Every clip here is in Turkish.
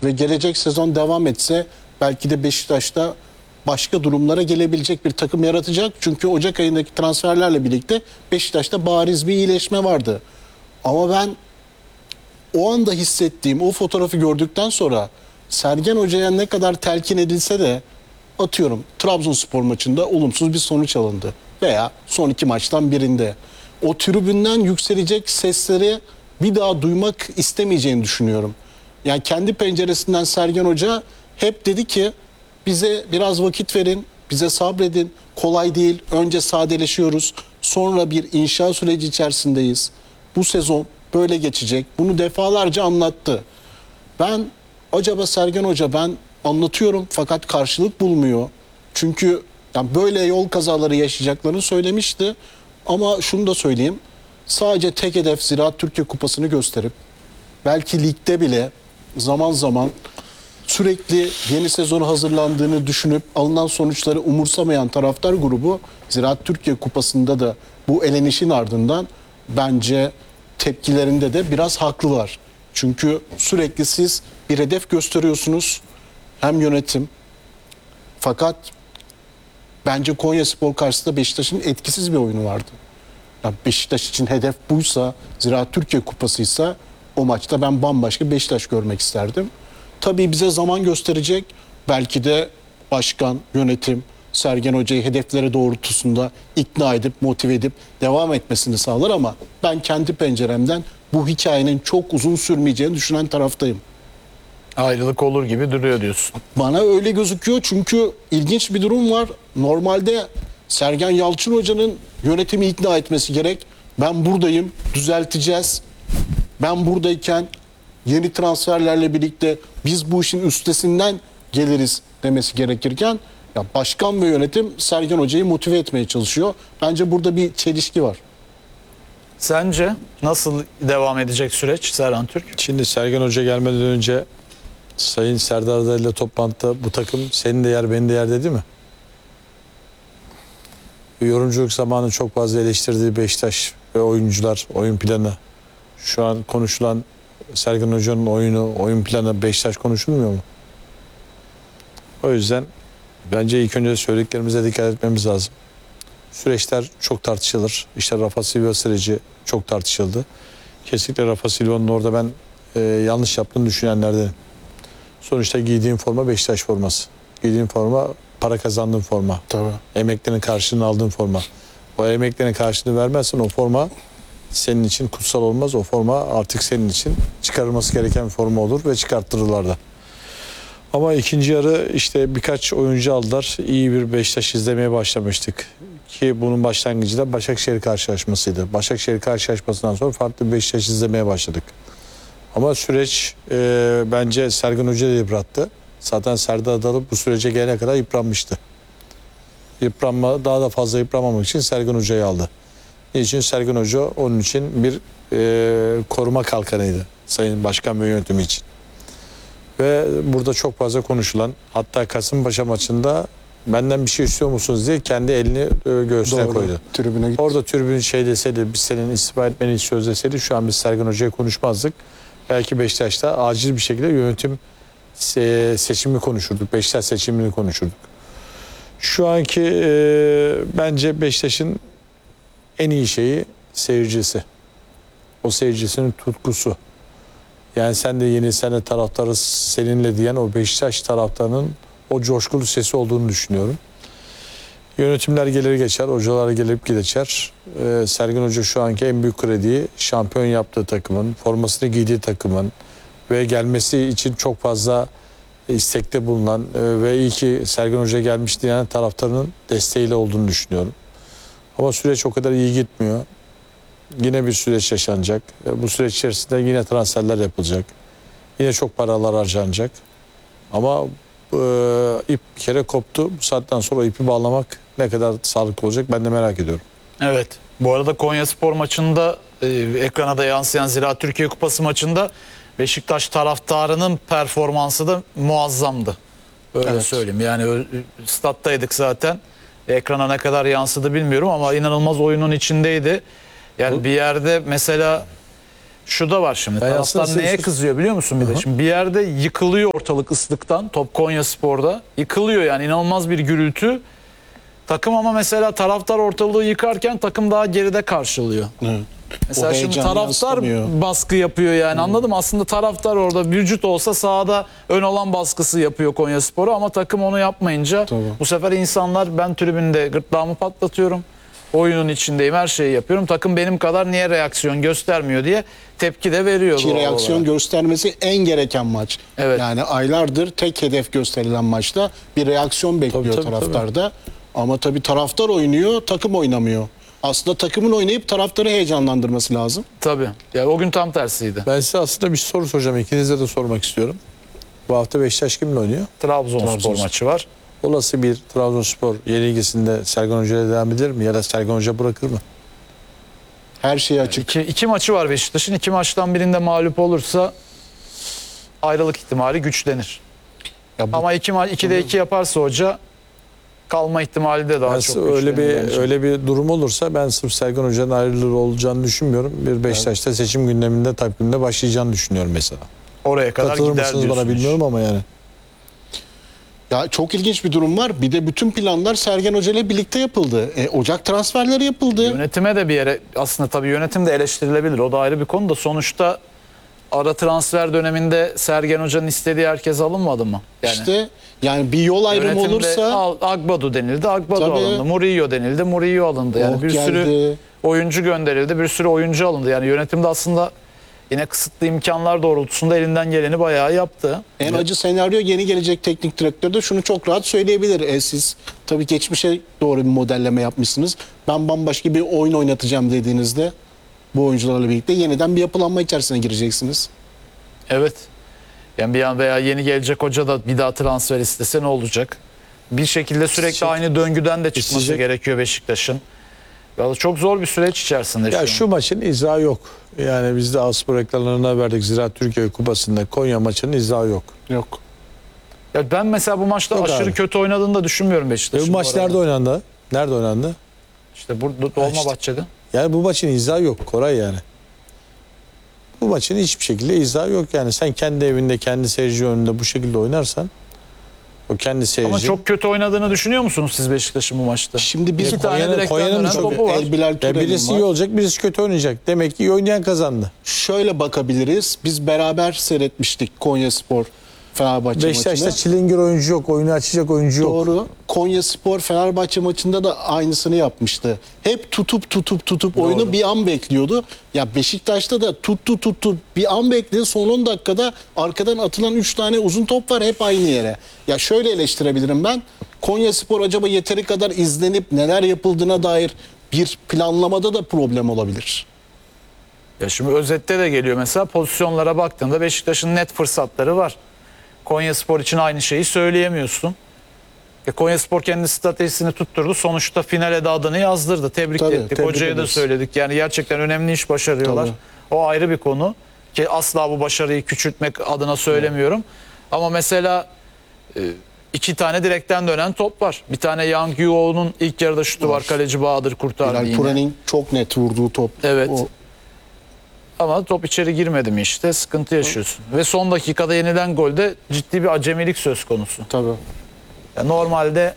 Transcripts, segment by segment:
ve gelecek sezon devam etse belki de Beşiktaş'ta başka durumlara gelebilecek bir takım yaratacak. Çünkü Ocak ayındaki transferlerle birlikte Beşiktaş'ta bariz bir iyileşme vardı. Ama ben o anda hissettiğim o fotoğrafı gördükten sonra Sergen Hoca'ya ne kadar telkin edilse de atıyorum Trabzonspor maçında olumsuz bir sonuç alındı. Veya son 2 maçtan birinde. O tribünden yükselecek sesleri bir daha duymak istemeyeceğini düşünüyorum. Yani kendi penceresinden Sergen Hoca hep dedi ki bize biraz vakit verin, bize sabredin. Kolay değil. Önce sadeleşiyoruz. Sonra bir inşa süreci içerisindeyiz. Bu sezon böyle geçecek. Bunu defalarca anlattı. Ben acaba Sergen Hoca ben anlatıyorum fakat karşılık bulmuyor. Çünkü yani böyle yol kazaları yaşayacaklarını söylemişti. Ama şunu da söyleyeyim. Sadece tek hedef Ziraat Türkiye Kupası'nı gösterip belki ligde bile zaman zaman sürekli yeni sezonu hazırlandığını düşünüp alınan sonuçları umursamayan taraftar grubu Ziraat Türkiye Kupası'nda da bu elenişin ardından bence tepkilerinde de biraz haklılar. Çünkü sürekli siz bir hedef gösteriyorsunuz hem yönetim fakat bence Konyaspor karşısında Beşiktaş'ın etkisiz bir oyunu vardı. Yani Beşiktaş için hedef buysa, Ziraat Türkiye Kupası'ysa o maçta ben bambaşka Beşiktaş görmek isterdim. Tabii bize zaman gösterecek. Belki de başkan, yönetim, Sergen Hoca'yı hedefleri doğrultusunda ikna edip, motive edip devam etmesini sağlar ama ben kendi penceremden bu hikayenin çok uzun sürmeyeceğini düşünen taraftayım. Ayrılık olur gibi duruyor diyorsun. Bana öyle gözüküyor çünkü ilginç bir durum var. Normalde Sergen Yalçın Hoca'nın yönetimi ikna etmesi gerek. Ben buradayım, düzelteceğiz. Ben buradayken yeni transferlerle birlikte biz bu işin üstesinden geliriz demesi gerekirken ya başkan ve yönetim Sergen Hoca'yı motive etmeye çalışıyor. Bence burada bir çelişki var. Sence nasıl devam edecek süreç Serhan Türk? Şimdi Sergen Hoca gelmeden önce Sayın Serdar Adalı ile toplantıda bu takım senin de yer benim de yer dedi mi? Yorumculuk zamanı çok fazla eleştirdiği Beşiktaş ve oyuncular, oyun planı. Şu an konuşulan Sergen Hoca'nın oyunu, oyun planı Beşiktaş konuşulmuyor mu? O yüzden bence ilk önce söylediklerimize dikkat etmemiz lazım. Süreçler çok tartışılır. İşte Rafa Silva süreci çok tartışıldı. Kesinlikle Rafa Silva'nın orada ben yanlış yaptığını düşünenlerdenim. Sonuçta giydiğin forma Beşiktaş forması. Giydiğin forma para kazandığın forma. Tabii. Emeklerinin karşılığını aldığın forma. O emeklerinin karşılığını vermezsen o forma senin için kutsal olmaz. O forma artık senin için çıkarılması gereken bir forma olur ve çıkarttırırlar da. Ama ikinci yarı işte birkaç oyuncu aldılar. İyi bir Beşiktaş izlemeye başlamıştık. Ki bunun başlangıcı da Başakşehir karşılaşmasıydı. Başakşehir karşılaşmasından sonra farklı bir Beşiktaş izlemeye başladık. Ama süreç bence Sergen Hoca'yı da yıprattı. Zaten Serdar Adalı bu sürece gelene kadar yıpranmıştı. Daha da fazla yıpranmamak için Sergen Hoca'yı aldı. Niçin? Sergen Hoca onun için bir koruma kalkanıydı. Sayın Başkan ve yönetimi için. Ve burada çok fazla konuşulan, hatta Kasımpaşa maçında benden bir şey istiyor musunuz diye kendi elini göğsüne koydu. Tribüne gitti. Orada tribün şey deseydi, biz senin istifa etmeni istiyoruz deseydi şu an biz Sergen Hoca'ya konuşmazdık. Belki Beşiktaş'ta acil bir şekilde yönetim seçimi konuşurduk. Beşiktaş seçimini konuşurduk. Şu anki bence Beşiktaş'ın en iyi şeyi seyircisi. O seyircisinin tutkusu. Yani sen de yenilsen de taraftarı seninle diyen o Beşiktaş taraftarının o coşkulu sesi olduğunu düşünüyorum. Yönetimler gelir geçer, hocalar gelip geçer. Sergen Hoca şu anki en büyük krediyi şampiyon yaptığı takımın, formasını giydiği takımın ve gelmesi için çok fazla istekte bulunan ve iyi ki Sergen Hoca gelmiş diyen taraftarının desteğiyle olduğunu düşünüyorum. Ama süreç o kadar iyi gitmiyor. Yine bir süreç yaşanacak. Bu süreç içerisinde yine transferler yapılacak. Yine çok paralar harcanacak. Ama ip bir kere koptu. Bu saatten sonra o ipi bağlamak ne kadar sağlıklı olacak ben de merak ediyorum. Evet. Bu arada Konyaspor maçında ekrana da yansıyan Ziraat Türkiye Kupası maçında Beşiktaş taraftarının performansı da muazzamdı. Öyle Evet. söyleyeyim. Yani stat'taydık zaten. Ekrana ne kadar yansıdı bilmiyorum ama inanılmaz oyunun içindeydi. Yani bir yerde mesela Şu da var şimdi. Ben Taraftar aslında neye kızıyor biliyor musun bir de? Şimdi bir yerde yıkılıyor ortalık ıslıktan. Top Konyaspor'da. Yıkılıyor yani inanılmaz bir gürültü. Takım ama mesela taraftar ortalığı yıkarken takım daha geride karşılıyor. Evet. Mesela O şimdi heyecan taraftar yansıtamıyor. baskı yapıyor yani anladın mı? Aslında taraftar orada vücut olsa sahada ön alan baskısı yapıyor Konyaspor'u ama takım onu yapmayınca Tabii. bu sefer insanlar ben tribünde gırtlağımı patlatıyorum. Oyunun içindeyim her şeyi yapıyorum. Takım benim kadar niye reaksiyon göstermiyor diye tepki de veriyor. Ki doğal reaksiyon olarak. göstermesi en gereken maç. Evet. Yani aylardır tek hedef gösterilen maçta bir reaksiyon bekliyor Tabii, taraftarda. Ama tabii taraftar oynuyor, takım oynamıyor. Aslında takımın oynayıp taraftarı heyecanlandırması lazım. Tabii. Ya o gün tam tersiydi. Ben size aslında bir soru soracağım. İkinize de sormak istiyorum. Bu hafta Beşiktaş kimle oynuyor? Trabzonspor maçı var. Olası bir Trabzonspor yenilgisinde Sergen Hoca ile devam edilir mi? Ya da Sergen Hoca bırakır mı? Her şey açık. İki maçı var Beşiktaş'ın. İki maçtan birinde mağlup olursa ayrılık ihtimali güçlenir. Ya bu- Ama 2'de 2 yaparsa hoca kalma ihtimali de daha Ben çok öyle güçlenir bence. öyle bir durum olursa ben sırf Sergen Hoca'nın ayrılır olacağını düşünmüyorum. Bir Beşiktaş'ta seçim gündeminde takvimde başlayacağını düşünüyorum mesela. Oraya kadar Katılır gider mısınız diyorsun. bana bilmiyorum ama yani. Ya çok ilginç bir durum var. Bir de bütün planlar Sergen Hoca ile birlikte yapıldı. Ocak transferleri yapıldı. Yönetime de bir yere aslında tabii yönetim de eleştirilebilir. O da ayrı bir konu da sonuçta ara transfer döneminde Sergen Hoca'nın istediği herkes alınmadı mı? Yani İşte yani bir yol ayrımı yönetimde olursa Agbadu denildi, Agbadu Tabii. alındı. Murillo denildi, Murillo alındı. Yani Oh bir sürü geldi. oyuncu gönderildi, bir sürü oyuncu alındı. Yani yönetimde aslında yine kısıtlı imkanlar doğrultusunda elinden geleni bayağı yaptı. En acı senaryo yeni gelecek teknik direktör de şunu çok rahat söyleyebilir. Siz tabii geçmişe doğru bir modelleme yapmışsınız. Ben bambaşka bir oyun oynatacağım dediğinizde bu oyuncularla birlikte yeniden bir yapılanma içerisine gireceksiniz. Evet. Yani bir an veya yeni gelecek hoca da bir daha transfer istese ne olacak? Bir şekilde sürekli aynı döngüden de çıkması İsteyecek. gerekiyor Beşiktaş'ın. Ya çok zor bir süreç içerisinde Ya şu an. şu maçın izahı yok. Yani biz de Aspor ekranlarına verdik Ziraat Türkiye Kupası'nda Konya maçının izahı yok. Yok. Ya ben mesela bu maçta Yok aşırı abi. kötü oynadığını da düşünmüyorum Beşiktaş'ın. Bu maç arada. nerede oynandı? Nerede oynandı? İşte burada Dolmabahçe'de. Yani bu maçın izahı yok Koray yani. Bu maçın hiçbir şekilde izahı yok yani. Sen kendi evinde, kendi seyirci önünde bu şekilde oynarsan o kendi seyirci... Ama çok kötü oynadığını düşünüyor musunuz siz Beşiktaş'ın bu maçta? Şimdi biz İki tane Konya'nın- direkten Konya'nın dönen çok- topu var. El Bilal Ya Ture'nin birisi var. iyi olacak, birisi kötü oynayacak. Demek ki iyi oynayan kazandı. Şöyle bakabiliriz. Biz beraber seyretmiştik Konyaspor Fenerbahçe Beşiktaş'ta maçını. çilingir oyuncu yok, oyunu açacak oyuncu yok. Doğru. Konyaspor Fenerbahçe maçında da aynısını yapmıştı. Hep tutup oyunu bir an bekliyordu. Ya Beşiktaş'ta da tuttu bir an bekledi. Son 10 dakikada arkadan atılan 3 tane uzun top var hep aynı yere. Ya şöyle eleştirebilirim ben. Konyaspor acaba yeteri kadar izlenip neler yapıldığına dair bir planlamada da problem olabilir. Ya şimdi özette de geliyor mesela pozisyonlara baktığında Beşiktaş'ın net fırsatları var. Konyaspor için aynı şeyi söyleyemiyorsun. Konyaspor kendi stratejisini tutturdu. Sonuçta finale de adını yazdırdı. Tebrik Tabii, ettik. tebrik Hocaya da ederiz. söyledik. Yani gerçekten önemli iş başarıyorlar. Tabii. O ayrı bir konu. Ki asla bu başarıyı küçültmek adına söylemiyorum. Ama mesela 2 tane direkten dönen top var. Bir tane Yang Yuo'nun ilk yarıda şutu var. Kaleci Bahadır kurtardı Bilal yine. Ture'nin çok net vurduğu top. Evet. O Ama top içeri girmedi mi işte sıkıntı yaşıyorsun. Ve son dakikada yenilen golde ciddi bir acemilik söz konusu. tabii. Ya normalde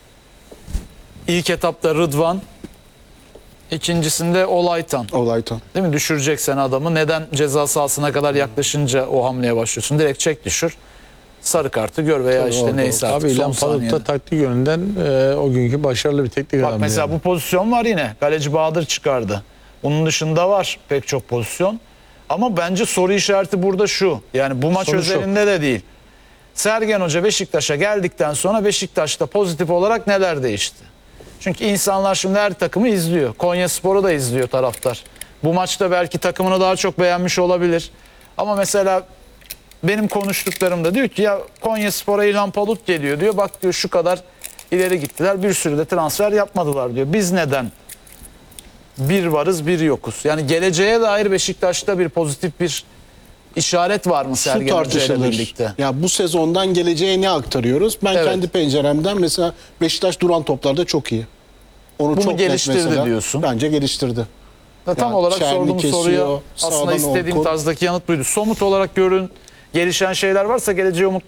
ilk etapta Rıdvan, ikincisinde Olaytan. Olaytan. Değil mi? Düşüreceksen adamı neden ceza sahasına kadar yaklaşınca o hamleye başlıyorsun? Direkt çek düşür. Sarı kartı gör veya Tabii, işte orada. neyse artık Abi son İlhan Palut saniyede. da taktik yönünden o günkü başarılı bir teknik Bak adamdı mesela yani. bu pozisyon var yine. Kaleci Bahadır çıkardı. Bunun dışında var pek çok pozisyon. Ama bence soru işareti burada şu. Yani bu maç Sonuç yok. özelinde de değil. Sergen Hoca Beşiktaş'a geldikten sonra Beşiktaş'ta pozitif olarak neler değişti? Çünkü insanlar şimdi her takımı izliyor. Konyaspor'u da izliyor taraftar. Bu maçta belki takımını daha çok beğenmiş olabilir. Ama mesela benim konuştuklarımda diyor ki ya Konyaspor'a İlhan Palut geliyor diyor. Bak diyor şu kadar ileri gittiler. Bir sürü de transfer yapmadılar diyor. Biz neden bir varız bir yokuz? Yani geleceğe dair Beşiktaş'ta bir pozitif bir işaret var mı Şu Sergen Hoca ile tartışılır. birlikte? Ya bu sezondan geleceğe ne aktarıyoruz? Ben Evet. kendi penceremden mesela Beşiktaş duran toplarda çok iyi. Onu Bunu çok net geliştirdi mesela. diyorsun. Bence geliştirdi. Tam Yani olarak Çerni sorduğum kesiyor, soruya aslında sağdan istediğim Orkun. tazdaki yanıt buydu. Somut olarak gelişen şeyler varsa geleceğe umut